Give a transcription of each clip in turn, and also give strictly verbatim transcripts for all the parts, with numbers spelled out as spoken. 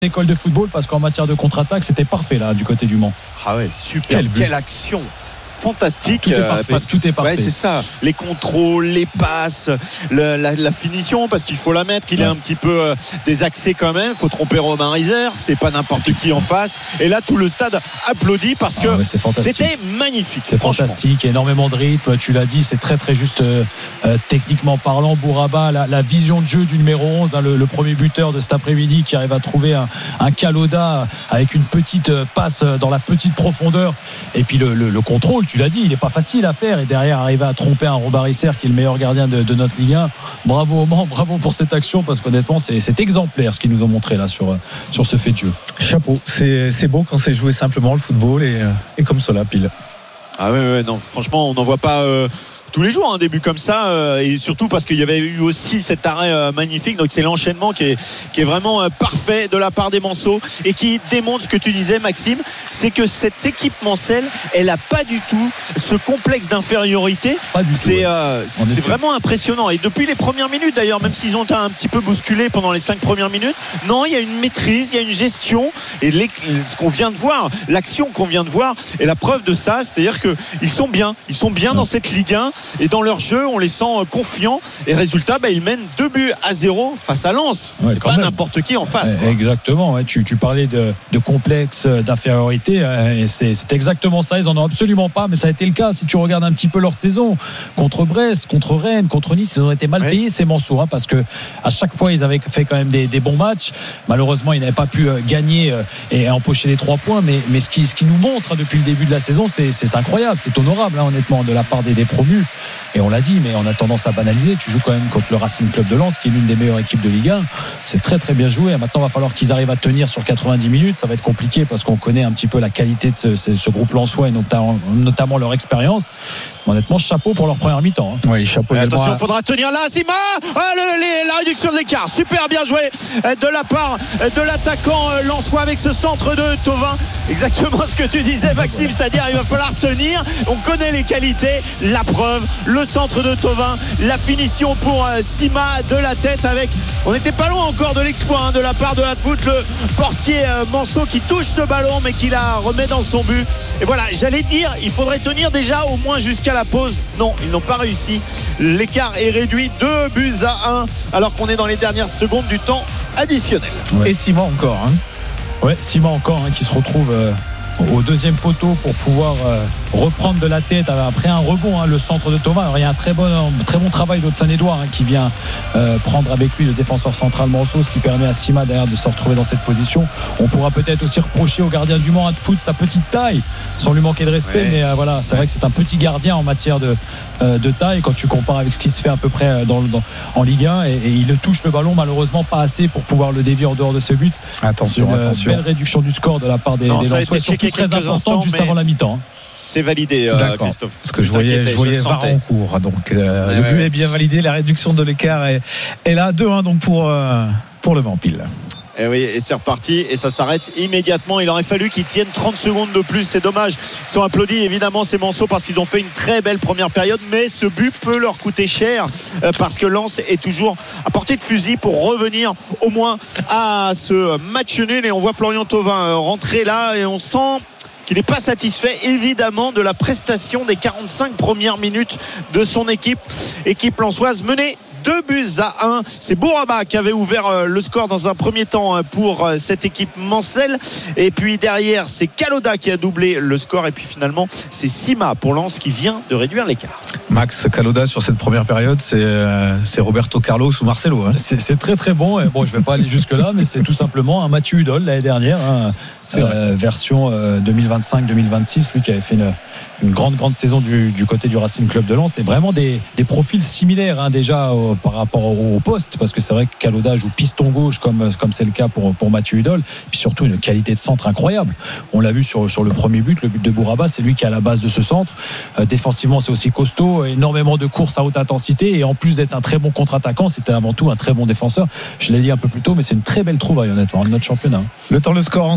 école de football parce qu'en matière de contre-attaque c'était parfait là du côté du Mans. Ah ouais, super, quelle, quelle action fantastique. Tout est parfait, parce que tout est parfait. Ouais, c'est ça. Les contrôles, les passes, le, la, la finition, parce qu'il faut la mettre, qu'il ouais. est un petit peu euh, désaxé quand même. Il faut tromper Romain Riser. C'est pas n'importe qui en face. Et là, tout le stade applaudit parce que ah, c'était magnifique. C'est fantastique. Énormément de rythme. Tu l'as dit, c'est très très juste euh, euh, techniquement parlant. Bouraba, la, la vision de jeu du numéro onze, hein, le, le premier buteur de cet après-midi qui arrive à trouver un, un Kaloda avec une petite passe dans la petite profondeur. Et puis le, le, le contrôle. Tu l'as dit, il n'est pas facile à faire et derrière arriver à tromper un Robin Risser qui est le meilleur gardien de, de notre Ligue un. Bravo au Mans, bravo pour cette action parce qu'honnêtement c'est, c'est exemplaire ce qu'ils nous ont montré là sur, sur ce fait de jeu. Chapeau, c'est, c'est beau quand c'est joué simplement le football et, et comme cela pile. Ah ouais, ouais, non, franchement, on n'en voit pas euh, tous les jours un début comme ça, euh, et surtout parce qu'il y avait eu aussi cet arrêt euh, magnifique. Donc c'est l'enchaînement qui est, qui est vraiment euh, parfait de la part des Manceaux et qui démontre ce que tu disais, Maxime, c'est que cette équipe mancelle, elle n'a pas du tout ce complexe d'infériorité. Pas du tout. C'est, euh, c'est, c'est vraiment impressionnant. Et depuis les premières minutes, d'ailleurs, même s'ils ont été un petit peu bousculés pendant les cinq premières minutes, non, il y a une maîtrise, il y a une gestion. Et les, ce qu'on vient de voir, l'action qu'on vient de voir, est la preuve de ça, c'est-à-dire que ils sont bien, ils sont bien dans cette Ligue un et dans leur jeu, on les sent confiants et résultat, bah, ils mènent deux buts à zéro face à Lens. Ouais, c'est pas même n'importe qui en face. Ouais, exactement, ouais. tu, tu parlais de, de complexe d'infériorité et c'est, c'est exactement ça, ils en ont absolument pas, mais ça a été le cas si tu regardes un petit peu leur saison contre Brest, contre Rennes, contre Nice, ils ont été mal payés ouais. ces Manceaux hein, parce que à chaque fois ils avaient fait quand même des, des bons matchs. Malheureusement ils n'avaient pas pu gagner et empocher les trois points, mais, mais ce, qui, ce qui nous montre depuis le début de la saison, c'est, c'est incroyable, c'est honorable hein, honnêtement de la part des, des promus et on l'a dit, mais on a tendance à banaliser. Tu joues quand même contre le Racing Club de Lens qui est l'une des meilleures équipes de Ligue un, c'est très très bien joué. Maintenant il va falloir qu'ils arrivent à tenir sur quatre-vingt-dix minutes, ça va être compliqué parce qu'on connaît un petit peu la qualité de ce, ce, ce groupe lensois et notamment, notamment leur expérience. Honnêtement, chapeau pour leur première mi-temps hein. Oui, chapeau. Attention, il faudra tenir là, Sima ah, le, les, la réduction de l'écart, super bien joué de la part de l'attaquant lensois avec ce centre de Thauvin. Exactement ce que tu disais, Maxime, c'est-à-dire il va falloir tenir. On connaît les qualités, la preuve, le centre de Thauvin, la finition pour Sima de la tête avec, on n'était pas loin encore de l'exploit hein, de la part de Hatfoot, le portier euh, Manceau qui touche ce ballon mais qui la remet dans son but. Et voilà, j'allais dire, il faudrait tenir déjà au moins jusqu'à la pause. Non, ils n'ont pas réussi. L'écart est réduit, deux buts à un alors qu'on est dans les dernières secondes du temps additionnel. Ouais. Et Simon encore hein. Ouais, Simon encore hein, qui se retrouve euh, au deuxième poteau pour pouvoir euh, reprendre de la tête après un rebond hein, le centre de Thomas. Alors il y a un très bon, un très bon travail d'Otsan-Edouard hein, qui vient euh, prendre avec lui le défenseur central Manceau, ce qui permet à Sima derrière de se retrouver dans cette position. On pourra peut-être aussi reprocher au gardien du Mans de foot sa petite taille sans lui manquer de respect, ouais. mais euh, voilà, c'est ouais. vrai que c'est un petit gardien en matière de, euh, de taille quand tu compares avec ce qui se fait à peu près dans, dans, en Ligue un et, et il le touche le ballon malheureusement pas assez pour pouvoir le dévier en dehors de ce but. Attention, une attention. belle réduction du score de la part des, non, des Lensois, surtout très importante juste avant la mi-temps. C'est validé, euh, Christophe. Parce que je voyais, je voyais V A R en cours. Donc, euh, ouais, le but ouais, est bien validé. La réduction de l'écart est, est là. deux un donc pour, euh, pour le Mans pile. Et oui, et c'est reparti et ça s'arrête immédiatement. Il aurait fallu qu'ils tiennent trente secondes de plus. C'est dommage. Ils sont applaudis évidemment ces Manceaux parce qu'ils ont fait une très belle première période, mais ce but peut leur coûter cher parce que Lens est toujours à portée de fusil pour revenir au moins à ce match nul. Et on voit Florian Thauvin rentrer là et on sent qu'il n'est pas satisfait évidemment de la prestation des quarante-cinq premières minutes de son équipe. Équipe lensoise menée deux buts à un. C'est Bourama qui avait ouvert le score dans un premier temps pour cette équipe mancelle. Et puis derrière, c'est Kaloda qui a doublé le score. Et puis finalement, c'est Sima pour Lens qui vient de réduire l'écart. Max, Kaloda sur cette première période, c'est, c'est Roberto Carlos ou Marcelo. Hein. C'est, c'est très très bon. Et bon, je ne vais pas aller jusque-là, mais c'est tout simplement un Mathieu Hudol l'année dernière. Hein. C'est euh, version euh, deux mille vingt-cinq deux mille vingt-six, lui qui avait fait une, une grande grande saison du, du côté du Racing Club de Lens. C'est vraiment des, des profils similaires hein, déjà au, par rapport au, au poste, parce que c'est vrai que Kaloda joue piston gauche comme, comme c'est le cas pour, pour Mathieu Hudol, puis surtout une qualité de centre incroyable. On l'a vu sur, sur le premier but, le but de Bouraba, c'est lui qui est à la base de ce centre. Euh, défensivement c'est aussi costaud, énormément de courses à haute intensité et en plus d'être un très bon contre-attaquant, c'était avant tout un très bon défenseur. Je l'ai dit un peu plus tôt, mais c'est une très belle trouvaille honnêtement, notre championnat. Le temps, le score, Antoine Bras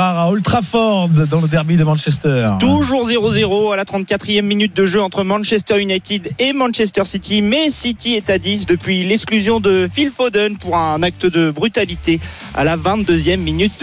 Gérard, à Old Trafford, dans le derby de Manchester. Toujours zéro zéro à la trente-quatrième minute de jeu entre Manchester United et Manchester City. Mais City est à dix depuis l'exclusion de Phil Foden pour un acte de brutalité à la vingt-deuxième minute de